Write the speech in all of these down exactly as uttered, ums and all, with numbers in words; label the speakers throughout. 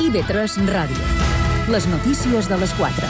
Speaker 1: I B tres Ràdio. Les notícies de les quatre.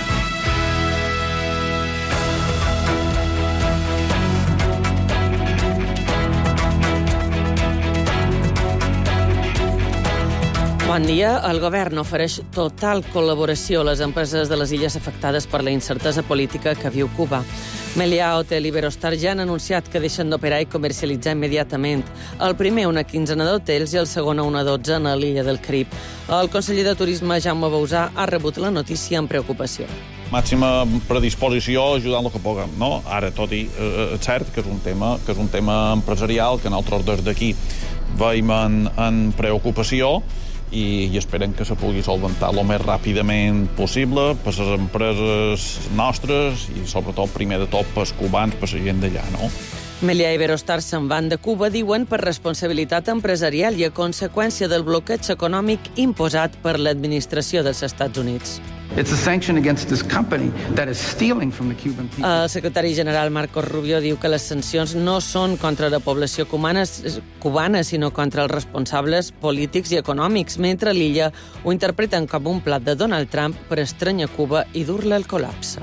Speaker 2: Bon dia. El govern ofereix total col·laboració a les empreses de les illes afectades per la incertesa política que viu Cuba. Meliá Hotel i Iberostar ja han anunciat que deixen d'operar i comercialitzar immediatament. El primer, una quinzena d'hotels, i el segon, una dotzena a l'illa del Carib. El conseller de Turisme, Jaume Bauzà, ha rebut la notícia amb preocupació.
Speaker 3: Màxima predisposició ajudant el que puguem, no? Ara, tot i eh, és cert que és un tema que és un tema empresarial que nosaltres des d'aquí veiem en, en preocupació i, i esperem que se pugui solventar el més ràpidament possible per les empreses nostres i sobretot primer de tot pels cubans, per la gent d'allà, no?
Speaker 2: Meliá i Iberostar se'n van de Cuba, diuen, per responsabilitat empresarial i a conseqüència del bloqueig econòmic imposat per l'administració dels Estats Units.
Speaker 4: It's a sanction against this company that is stealing from the Cuban people.
Speaker 2: El secretari general Marcos Rubio diu que les sancions no són contra la població cubana, cubana sinó contra els responsables polítics i econòmics, mentre l'illa ho interpreten com un plat de Donald Trump per estrènyer Cuba i dur-la al col·lapse.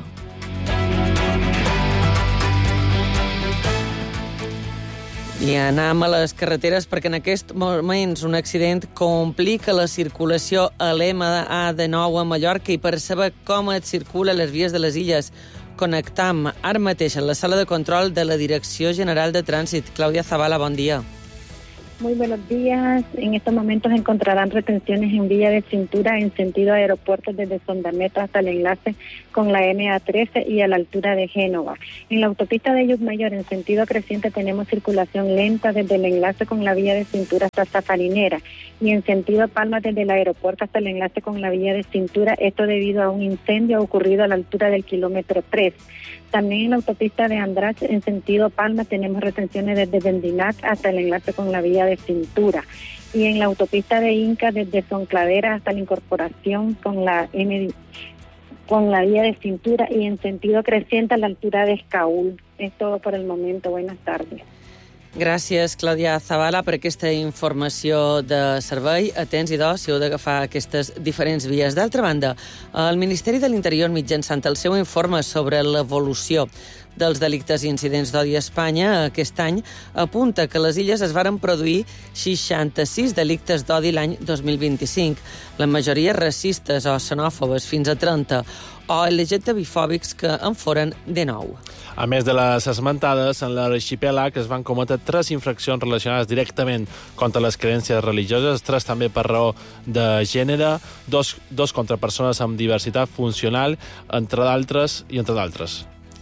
Speaker 2: I anem a les carreteres perquè en aquests moments un accident complica la circulació a l'M A de nou a Mallorca i per saber com es circula a les vies de les illes connectam ara mateix en la sala de control de la Direcció General de Trànsit. Clàudia Zavala, bon dia.
Speaker 5: Muy buenos días. En estos momentos encontrarán retenciones en vía de cintura en sentido aeropuerto desde Sondameta hasta el enlace con la M A trece y a la altura de Génova. En la autopista de Llucmayor en sentido creciente tenemos circulación lenta desde el enlace con la vía de cintura hasta Safarinera y en sentido Palma desde el aeropuerto hasta el enlace con la vía de cintura, esto debido a un incendio ocurrido a la altura del kilómetro tres. También en la autopista de Andratx en sentido Palma tenemos retenciones desde Vendinac hasta el enlace con la vía de cintura. Y en la autopista de Inca desde Soncladera hasta la incorporación con la M, con la vía de cintura y en sentido creciente a la altura de Escaúl. Es todo por el momento. Buenas tardes.
Speaker 2: Gràcies, Clàudia Zavala, per aquesta informació de servei. Atents, idò, si heu d'agafar aquestes diferents vies. D'altra banda, el Ministeri de l'Interior, mitjançant el seu informe sobre l'evolució dels delictes i incidents d'odi a Espanya aquest any, apunta que a les illes es varen produir seixanta-sis delictes d'odi l'any dos mil vint-i-cinc, la majoria racistes o xenòfobes, fins a trenta, o L G T B-fòbics, que en foren de nou.
Speaker 6: A més de les esmentades, en l'arxipèlag es van cometre tres infraccions relacionades directament contra les creences religioses, tres també per raó de gènere, dos, dos contra persones amb diversitat funcional, entre d'altres i entre d'altres.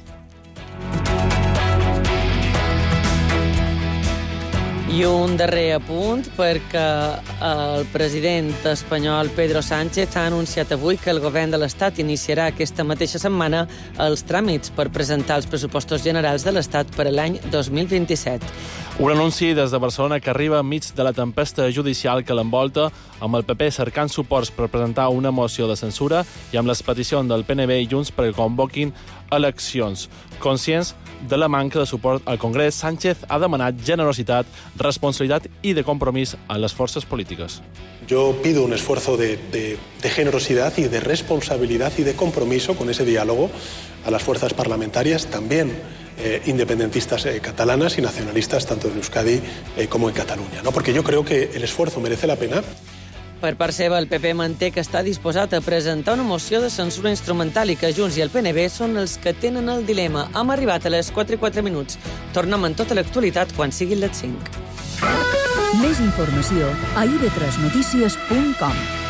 Speaker 2: I un darrer apunt, perquè el president espanyol Pedro Sánchez ha anunciat avui que el govern de l'Estat iniciarà aquesta mateixa setmana els tràmits per presentar els pressupostos generals de l'Estat per a l'any dos mil vint-i-set.
Speaker 6: Un anunci des de Barcelona que arriba enmig de la tempesta judicial que l'envolta, amb el P P cercant suports per presentar una moció de censura i amb les peticions del P N B i Junts perquè convoquin eleccions. Conscients de la manca de suport al Congrés, Sánchez ha demanat generositat, responsabilitat y de compromiso a las fuerzas políticas.
Speaker 7: Yo pido un esfuerzo de, de, de generosidad y de responsabilidad y de compromiso con ese diálogo a las fuerzas parlamentarias, también eh, independentistas eh, catalanas y nacionalistas, tanto en Euskadi eh, como en Cataluña, ¿no? Porque yo creo que el esfuerzo merece la pena.
Speaker 2: Per part seva, el P P manté que està disposat a presentar una moció de censura instrumental i que Junts i el P N B són els que tenen el dilema. Hem arribat a les quatre i quatre minuts. Tornem en tota l'actualitat quan siguin les cinc.
Speaker 1: Més informació a i be tres notícies punt com.